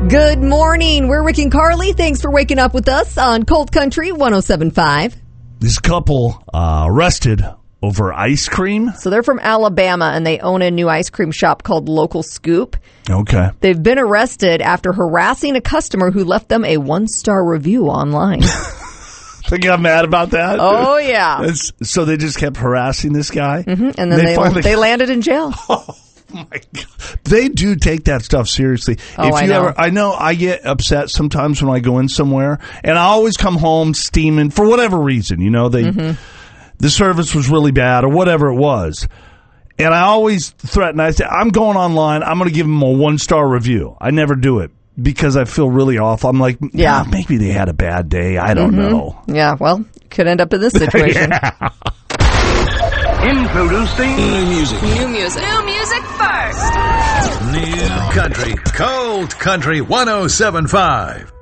Good morning. We're Rick and Carly. Thanks for waking up with us on Cold Country 107.5. This couple arrested over ice cream. So they're from Alabama, and they own a new ice cream shop called Local Scoop. Okay. They've been arrested after harassing a customer who left them a 1-star review online. They got mad about that? Oh, yeah. So they just kept harassing this guy? Mm-hmm. And then they landed in jail. Oh, my God. They do take that stuff seriously. Oh, I know I get upset sometimes when I go in somewhere, and I always come home steaming for whatever reason. You know, the service was really bad or whatever it was. And I always threaten. I say, I'm going online. I'm going to give them a 1-star review. I never do it because I feel really awful. I'm like, yeah, maybe they had a bad day. I don't know. Yeah, well, could end up in this situation. Introducing new music. New music. New music first. New country. Cold Country 107.5.